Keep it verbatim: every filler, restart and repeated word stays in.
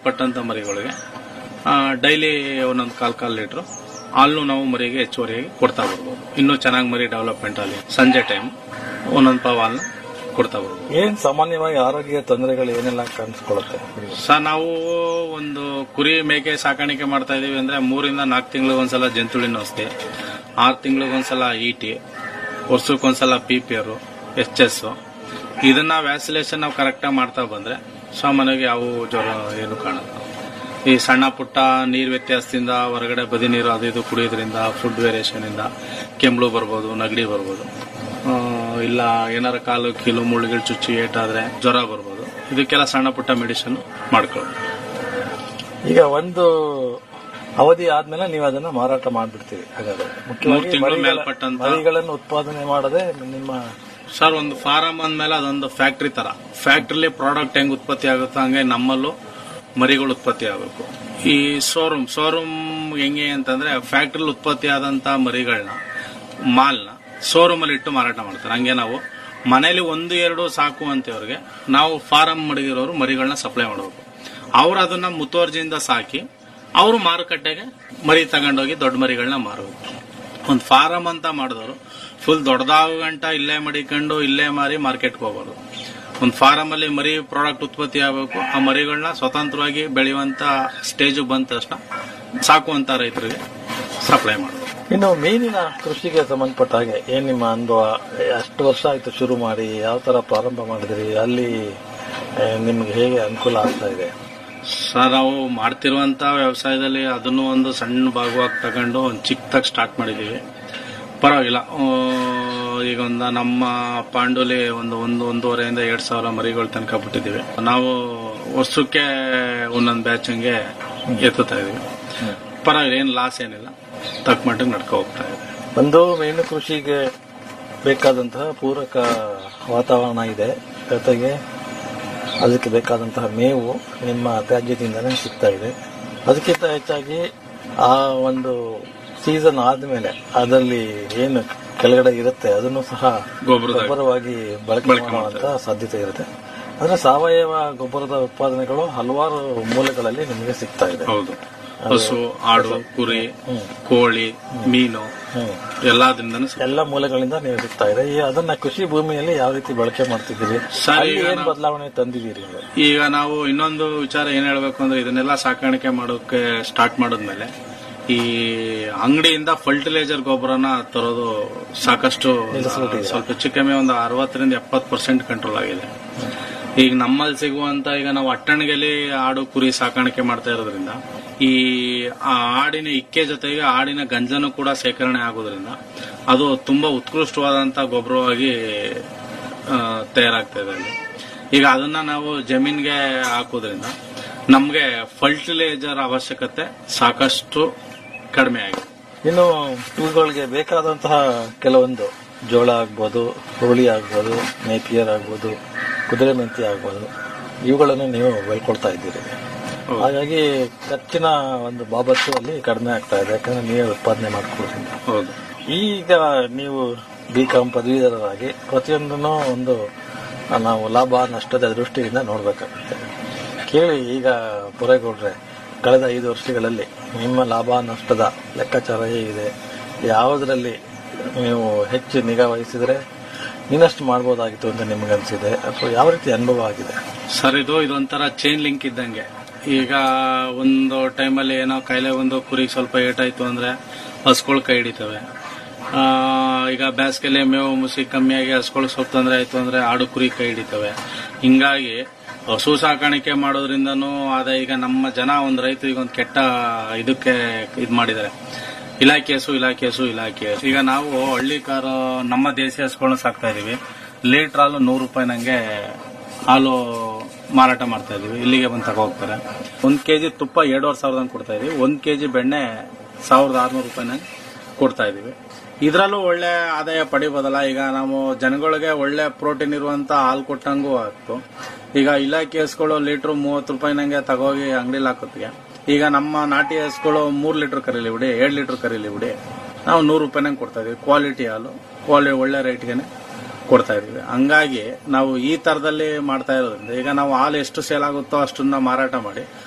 ಮೇಲ್ಪಟ್ಟಂತ ಮರಿಗಳಿಗೆ ಡೈಲಿ ಒಂದೊಂದು ಕಾಲ್ ಕಾಲ್ ಲೀಟರ್ ಹಾಲು ನಾವು ಮರಿಗೆ ಹೆಚ್ಚುವರಿಯಾಗಿ ಕೊಡ್ತಾ ಬರ್ಬೋದು. ಇನ್ನೂ ಚೆನ್ನಾಗಿ ಮರಿ ಡೆವಲಪ್ಮೆಂಟ್ ಅಲ್ಲಿ ಸಂಜೆ ಟೈಮ್ ಒಂದೊಂದು ಪಾವ್ ಹಾಲನ್ನ ಕೊಡ್ತಾ ಬರ್ಬೋದು. ಏನ್ ಸಾಮಾನ್ಯವಾಗಿ ಆರೋಗ್ಯ ತೊಂದರೆಗಳು ಏನೆಲ್ಲ ಕಾಣಿಸ್ಕೊಳ್ಳುತ್ತೆ ಸರ್? ನಾವು ಒಂದು ಕುರಿ ಮೇಕೆ ಸಾಕಾಣಿಕೆ ಮಾಡ್ತಾ ಇದೀವಿ ಅಂದ್ರೆ ಮೂರಿಂದ ನಾಲ್ಕು ತಿಂಗಳಿಗೊಂದ್ಸಲ ಜಂತುಳಿನ ಔಷಧಿ, ಆರು ತಿಂಗಳಿಗೊಂದ್ಸಲ ಈಟಿ, ವರ್ಷಕ್ಕೊಂದ್ಸಲ P P R, H S, ಇದನ್ನ ವ್ಯಾಕ್ಸಿನೇಷನ್ ನಾವು ಕರೆಕ್ಟಾಗಿ ಮಾಡ್ತಾ ಬಂದ್ರೆ ಸಾಮಾನ್ಯವಾಗಿ ಯಾವ ಜ್ವರ ಏನು ಕಾಣಲ್ಲ. ಈ ಸಣ್ಣ ಪುಟ್ಟ ನೀರು ವ್ಯತ್ಯಾಸದಿಂದ ಹೊರಗಡೆ ಬದಿ ನೀರು ಅದು ಇದು ಕುಡಿಯೋದ್ರಿಂದ, ಫುಡ್ ವೇರಿಯೇಷನ್ ಇಂದ ಕೆಮ್ಮಳು ಬರ್ಬೋದು, ನೆಗಡಿ ಬರ್ಬೋದು, ಇಲ್ಲ ಏನಾರ ಕಾಲು ಕೀಲು ಮುಳ್ಳುಗಳು ಚುಚ್ಚಿ ಏಟಾದ್ರೆ ಜ್ವರ ಬರ್ಬೋದು. ಇದಕ್ಕೆಲ್ಲ ಸಣ್ಣ ಪುಟ್ಟ ಮೆಡಿಸಿನ್ ಮಾಡ್ಕೊಳ್ಳೋದು. ಈಗ ಒಂದು ಅವಧಿ ಆದ್ಮೇಲೆ ನೀವು ಅದನ್ನ ಮಾರಾಟ ಮಾಡ್ಬಿಡ್ತೀವಿ. ಹಾಗಾದ್ರೆ ಮುಖ್ಯವಾಗಿ ಮರಿಗಳನ್ನು ಉತ್ಪಾದನೆ ಮಾಡದೆ ನಿಮ್ಮ ಸರ್ ಒಂದು ಫಾರಂ ಅಂದ್ಮೇಲೆ ಅದೊಂದು ಫ್ಯಾಕ್ಟ್ರಿ ತರ, ಫ್ಯಾಕ್ಟ್ರಿಲಿ ಪ್ರಾಡಕ್ಟ್ ಹೆಂಗ್ ಉತ್ಪತ್ತಿ ಆಗುತ್ತೋ ಹಂಗೆ ನಮ್ಮಲ್ಲೂ ಮರಿಗಳು ಉತ್ಪತ್ತಿ ಆಗಬೇಕು. ಈ ಶೋರೂಮ್ ಶೋರೂಮ್ ಹೆಂಗೆ ಅಂತಂದ್ರೆ ಫ್ಯಾಕ್ಟ್ರಿಲಿ ಉತ್ಪತ್ತಿ ಆದಂತ ಮರಿಗಳನ್ನ ಮಾಲ್ನ ಶೋರೂಮ್ ಅಲ್ಲಿ ಇಟ್ಟು ಮಾರಾಟ ಮಾಡ್ತಾರೆ. ಹಂಗೆ ನಾವು ಮನೇಲಿ ಒಂದು ಎರಡು ಸಾಕು ಅಂತವ್ರಿಗೆ ನಾವು ಫಾರಂ ಮಡಗಿರೋರು ಮರಿಗಳನ್ನ ಸಪ್ಲೈ ಮಾಡಬೇಕು. ಅವ್ರು ಅದನ್ನ ಮುತುವರ್ಜಿಯಿಂದ ಸಾಕಿ ಅವರು ಮಾರುಕಟ್ಟೆಗೆ ಮರಿ ತಗೊಂಡೋಗಿ ದೊಡ್ಡ ಮರಿಗಳನ್ನ ಮಾರಬೇಕು. ಒಂದು ಫಾರಂ ಅಂತ ಮಾಡಿದವರು ಫುಲ್ ದೊಡ್ಡದಾಗ ಗಂಟ ಇಲ್ಲೇ ಮಡಿಕೊಂಡು ಇಲ್ಲೇ ಮಾರಿ ಮಾರ್ಕೆಟ್ಗೆ ಹೋಗ್ಬಾರ್ದು. ಒಂದು ಫಾರಂ ಅಲ್ಲಿ ಮರಿ ಪ್ರಾಡಕ್ಟ್ ಉತ್ಪತ್ತಿ ಆಗಬೇಕು. ಆ ಮರಿಗಳನ್ನ ಸ್ವತಂತ್ರವಾಗಿ ಬೆಳೆಯುವಂತ ಸ್ಟೇಜ್ ಬಂದ ತಕ್ಷಣ ಸಾಕುವಂತ ರೈತರಿಗೆ ಸಪ್ಲೈ ಮಾಡಬೇಕು. ಇನ್ನು ಮೀನಿನ ಕೃಷಿಗೆ ಸಂಬಂಧಪಟ್ಟ ಹಾಗೆ ಏನ್ ನಿಮ್ಮ ಅನುಭವ? ಅಷ್ಟು ವರ್ಷ ಆಯ್ತು ಶುರು ಮಾಡಿ, ಯಾವ ತರ ಪ್ರಾರಂಭ ಮಾಡಿದ್ರಿ? ಅಲ್ಲಿ ನಿಮ್ಗೆ ಹೇಗೆ ಅನುಕೂಲ ಆಗ್ತಾ ಇದೆ? ಸರ್ ನಾವು ಮಾಡ್ತಿರುವಂತ ವ್ಯವಸಾಯದಲ್ಲಿ ಅದನ್ನು ಒಂದು ಸಣ್ಣ ಭಾಗವಾಗಿ ತಗೊಂಡು ಒಂದು ಚಿಕ್ಕದಾಗಿ ಸ್ಟಾರ್ಟ್ ಮಾಡಿದೀವಿ. ಪರವಾಗಿಲ್ಲ. ಈಗ ಒಂದು ನಮ್ಮ ಪಾಂಡೋಲಿ ಒಂದು ಒಂದು ಒಂದೂವರೆಯಿಂದ ಎರಡ್ ಸಾವಿರ ಮರಿಗಳು ತನಕ ಬಿಟ್ಟಿದ್ದೀವಿ. ನಾವು ವರ್ಷಕ್ಕೆ ಒಂದೊಂದು ಬ್ಯಾಚ್ ಹಂಗೆ ಎತ್ತುತ್ತಾ ಇದೀವಿ. ಪರವಾಗಿಲ್ಲ, ಏನು ಲಾಸ್ ಏನಿಲ್ಲ, ತಕ್ಕ ಮಟ್ಟಿಗೆ ನಡ್ಕೊ ಹೋಗ್ತಾ ಇದೆ. ಒಂದು ಮೀನು ಕೃಷಿಗೆ ಬೇಕಾದಂತಹ ಪೂರಕ ವಾತಾವರಣ ಇದೆ, ಜೊತೆಗೆ ಅದಕ್ಕೆ ಬೇಕಾದಂತಹ ಮೇವು ನಿಮ್ಮ ತ್ಯಾಜ್ಯದಿಂದನೇ ಸಿಗ್ತಾ ಇದೆ. ಅದಕ್ಕಿಂತ ಹೆಚ್ಚಾಗಿ ಆ ಒಂದು ಸೀಸನ್ ಆದ್ಮೇಲೆ ಅದರಲ್ಲಿ ಏನು ಕೆಳಗಡೆ ಇರುತ್ತೆ ಅದನ್ನು ಸಹ ಗೊಬ್ಬರವಾಗಿ ಬಳಕೆ ಮಾಡುವಂತ ಸಾಧ್ಯತೆ ಇರುತ್ತೆ. ಅಂದ್ರೆ ಸಾವಯವ ಗೊಬ್ಬರದ ಉತ್ಪಾದನೆಗಳು ಹಲವಾರು ಮೂಲಗಳಲ್ಲಿ ನಿಮಗೆ ಸಿಗ್ತಾ ಇದೆ. ಹಸು, ಆಡು, ಕುರಿ, ಕೋಳಿ, ಮೀನು ಎಲ್ಲಾದ್ರಿಂದ ಎಲ್ಲ ಮೂಲಗಳಿಂದ ನೀವು ಸಿಗ್ತಾ ಇದೆ. ಅದನ್ನ ಕೃಷಿ ಭೂಮಿಯಲ್ಲಿ ಯಾವ ರೀತಿ ಬಳಕೆ ಮಾಡ್ತಿದ್ದೀರಿ? ಏನ್ ಬದಲಾವಣೆ ತಂದಿದ್ದೀರಿ? ಈಗ ನಾವು ಇನ್ನೊಂದು ವಿಚಾರ ಏನ್ ಹೇಳ್ಬೇಕು ಅಂದ್ರೆ ಇದನ್ನೆಲ್ಲ ಸಾಕಾಣಿಕೆ ಮಾಡೋಕೆ ಸ್ಟಾರ್ಟ್ ಮಾಡಿದ್ಮೇಲೆ ಈ ಅಂಗಡಿಯಿಂದ ಫರ್ಟಿಲೈಸರ್ ಗೊಬ್ಬರನ ತರೋದು ಸಾಕಷ್ಟು ಸ್ವಲ್ಪ ಹೆಚ್ಚು ಕಮ್ಮಿ ಒಂದು ಅರವತ್ತರಿಂದ ಎಪ್ಪತ್ತು ಪರ್ಸೆಂಟ್ ಕಂಟ್ರೋಲ್ ಆಗಿದೆ. ಈಗ ನಮ್ಮಲ್ಲಿ ಸಿಗುವಂತ ಈಗ ನಾವು ಅಟ್ಟಣಿಗೆಲಿ ಆಡು ಕುರಿ ಸಾಕಾಣಿಕೆ ಮಾಡ್ತಾ ಇರೋದ್ರಿಂದ ಈ ಆಡಿನ ಇಕ್ಕೆ ಜೊತೆಗೆ ಆಡಿನ ಗಂಜನು ಕೂಡ ಸೇಕರಣೆ ಆಗೋದ್ರಿಂದ ಅದು ತುಂಬಾ ಉತ್ಕೃಷ್ಟವಾದಂತ ಗೊಬ್ಬರವಾಗಿ ತಯಾರಾಗ್ತಾ ಇದೆ ಅಲ್ಲಿ. ಈಗ ಅದನ್ನ ನಾವು ಜಮೀನ್ಗೆ ಹಾಕೋದ್ರಿಂದ ನಮ್ಗೆ ಫರ್ಟಿಲೈಸರ್ ಅವಶ್ಯಕತೆ ಸಾಕಷ್ಟು ಕಡಿಮೆ ಆಗಿದೆ. ಇನ್ನು ಇವುಗಳಿಗೆ ಬೇಕಾದಂತಹ ಕೆಲವೊಂದು ಜೋಳ ಆಗ್ಬೋದು, ಹುರುಳಿ ಆಗ್ಬೋದು, ನೇಪಿಯರ್ ಆಗ್ಬೋದು, ಕುದುರೆ ಮೆಂತಿ ಆಗ್ಬೋದು, ಇವುಗಳನ್ನು ನೀವು ಬೆಳ್ಕೊಳ್ತಾ ಇದ್ದೀರಿ. ಹಾಗಾಗಿ ಖರ್ಚಿನ ಒಂದು ಬಾಬತ್ತು ಅಲ್ಲಿ ಕಡಿಮೆ ಆಗ್ತಾ ಇದೆ, ಯಾಕಂದ್ರೆ ನೀವೇ ಉತ್ಪಾದನೆ ಮಾಡ್ಕೊಳ್ಳೋದ್ರಿಂದ. ಈಗ ನೀವು ಬಿ ಕಾಮ್ ಪದವೀಧರರಾಗಿ ಪ್ರತಿಯೊಂದನ್ನು ಒಂದು ನಾವು ಲಾಭ ನಷ್ಟದ ದೃಷ್ಟಿಯಿಂದ ನೋಡ್ಬೇಕಾಗುತ್ತೆ. ಕೇಳಿ ಈಗ ಪುರೇಗೌಡ್ರೆ, ಕಳೆದ ಐದು ವರ್ಷಗಳಲ್ಲಿ ನಿಮ್ಮ ಲಾಭ ನಷ್ಟದ ಲೆಕ್ಕಾಚಾರ ಹೇಗಿದೆ? ಯಾವುದರಲ್ಲಿ ನೀವು ಹೆಚ್ಚು ನಿಗಾ ವಹಿಸಿದ್ರೆ ಇನ್ನಷ್ಟು ಮಾಡಬಹುದಾಗಿತ್ತು ಅಂತ ನಿಮಗನ್ಸಿದೆ, ಅಥವಾ ಯಾವ ರೀತಿ ಅನುಭವ ಆಗಿದೆ? ಸರ್, ಇದು ಇದೊಂಥರ ಚೈನ್ ಲಿಂಕ್ ಇದ್ದಂಗೆ. ಈಗ ಒಂದು ಟೈಮಲ್ಲಿ ಏನೋ ಕಾಯಿಲೆ ಒಂದು ಕುರಿಗೆ ಸ್ವಲ್ಪ ಏಟಾಯ್ತು ಅಂದ್ರೆ ಹಸ್ಗಳು ಕೈ ಹಿಡಿತವೆ. ಈಗ ಬೇಸಿಗೆಲೆ ಮೇವು ಮುಸಿ ಕಮ್ಮಿಯಾಗಿ ಹಸ್ಗಳು ಸ್ವಲ್ಪ ತೊಂದರೆ ಆಯ್ತು ಅಂದ್ರೆ ಆಡು ಕುರಿ ಕೈ ಹಿಡಿತವೆ. ಹಿಂಗಾಗಿ ಹಸು ಸಾಕಾಣಿಕೆ ಮಾಡೋದ್ರಿಂದನೂ ಅದ. ಈಗ ನಮ್ಮ ಜನ ಒಂದು ರೈತ ಈಗ ಒಂದು ಕೆಟ್ಟ ಇದಕ್ಕೆ ಇದ್ ಮಾಡಿದ್ದಾರೆ, ಇಲಾಖೆ ಹಸು ಇಲಾಖೆ ಹಸು ಇಲಾಖೆ. ಈಗ ನಾವು ಹಳ್ಳಿ ಕಾರು ನಮ್ಮ ದೇಸಿ ಹಸುಗಳನ್ನ ಸಾಕ್ತಾ ಇದೀವಿ. ಲೀಟರ್ ಹಾಲು ನೂರು ರೂಪಾಯಿ ನಂಗೆ ಹಾಲು ಮಾರಾಟ ಮಾಡ್ತಾ ಇದೀವಿ. ಇಲ್ಲಿಗೆ ಬಂದು ತಗೋ ಹೋಗ್ತಾರೆ. ಒಂದ್ ಕೆಜಿ ತುಪ್ಪ ಎರಡೂವರೆ ಸಾವಿರದಂಗೆ ಕೊಡ್ತಾ ಇದೀವಿ. ಒಂದ್ ಕೆಜಿ ಬೆಣ್ಣೆ ಸಾವಿರದ ಆರ್ನೂರು ರೂಪಾಯಿನ ಕೊಡ್ತಾ ಇದೀವಿ. ಇದ್ರಲ್ಲೂ ಒಳ್ಳೆ ಆದಾಯ ಪಡಿಬೋದಲ್ಲ. ಈಗ ನಾವು ಜನಗಳಿಗೆ ಒಳ್ಳೆ ಪ್ರೋಟೀನ್ ಇರುವಂತ ಹಾಲು ಕೊಟ್ಟಂಗೂ ಆಗ್ತು. ಈಗ ಇಲಾಖೆ ಹಸುಗಳು ಲೀಟರ್ ಮೂವತ್ತು ರೂಪಾಯಿ ನಂಗೆ ತಗೋಗಿ ಅಂಗಡಿಲಿ ಹಾಕೋತಿಗೆ, ಈಗ ನಮ್ಮ ನಾಟಿ ಹಸುಗಳು ಮೂರ್ ಲೀಟರ್ ಕರೀಲಿ ಬಿಡಿ, ಎರಡ್ ಲೀಟರ್ ಕರೀಲಿ ಬಿಡಿ, ನಾವು ನೂರು ರೂಪಾಯಿನಂಗೆ ಕೊಡ್ತಾ ಇದೀವಿ. ಕ್ವಾಲಿಟಿ ಹಾಲು ಕ್ವಾಲಿಟಿ ಒಳ್ಳೆ ರೇಟ್ಗೆನೆ ಕೊಡ್ತಾ ಇದೀವಿ. ಹಂಗಾಗಿ ನಾವು ಈ ತರದಲ್ಲಿ ಮಾಡ್ತಾ ಇರೋದ್ರಿಂದ ಈಗ ನಾವು ಹಾಲು ಎಷ್ಟು ಸೇಲ್ ಆಗುತ್ತೋ ಅಷ್ಟನ್ನ ಮಾರಾಟ ಮಾಡಿ